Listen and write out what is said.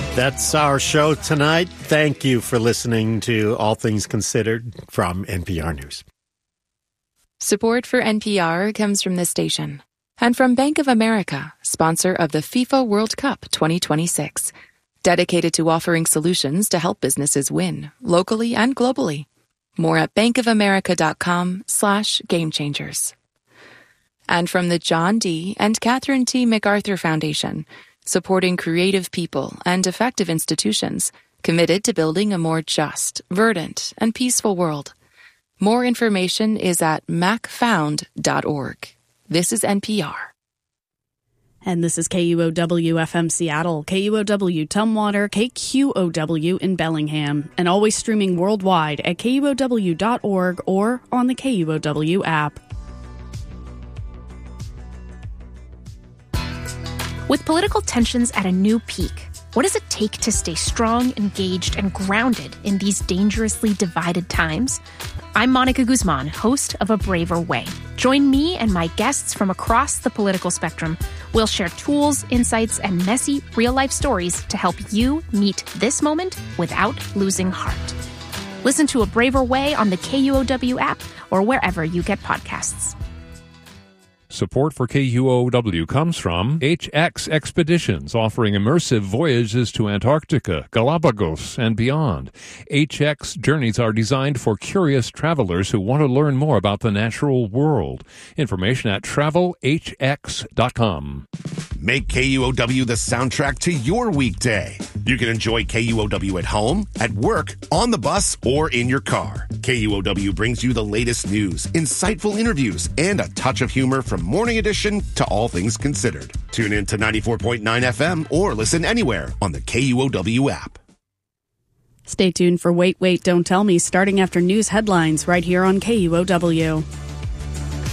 That's our show tonight. Thank you for listening to All Things Considered from NPR News. Support for NPR comes from this station and from Bank of America, sponsor of the FIFA World Cup 2026, dedicated to offering solutions to help businesses win locally and globally. More at bankofamerica.com/gamechangers. And from the John D. and Catherine T. MacArthur Foundation, supporting creative people and effective institutions committed to building a more just, verdant, and peaceful world. More information is at macfound.org. This is NPR. And this is KUOW-FM Seattle, KUOW Tumwater, KQOW in Bellingham, and always streaming worldwide at KUOW.org or on the KUOW app. With political tensions at a new peak, what does it take to stay strong, engaged, and grounded in these dangerously divided times? I'm Monica Guzman, host of A Braver Way. Join me and my guests from across the political spectrum. We'll share tools, insights, and messy, real-life stories to help you meet this moment without losing heart. Listen to A Braver Way on the KUOW app or wherever you get podcasts. Support for KUOW comes from HX Expeditions, offering immersive voyages to Antarctica, Galapagos, and beyond. HX journeys are designed for curious travelers who want to learn more about the natural world. Information at travelhx.com. Make KUOW the soundtrack to your weekday. You can enjoy KUOW at home, at work, on the bus, or in your car. KUOW brings you the latest news, insightful interviews, and a touch of humor from Morning Edition to All Things Considered. Tune in to 94.9 FM or listen anywhere on the KUOW app. Stay tuned for Wait, Wait, Don't Tell Me starting after news headlines right here on KUOW.